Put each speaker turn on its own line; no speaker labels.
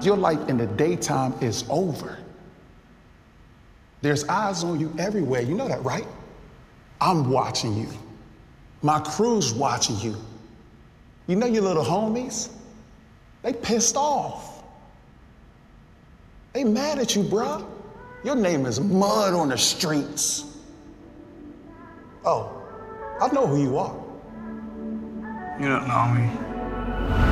Your life in the daytime is over. There's eyes on you everywhere. You know that, right? I'm watching you. My crew's watching you. You know your little homies? They pissed off. They mad at you, bruh. Your name is mud on the streets. Oh, I know who you are.
You don't know me.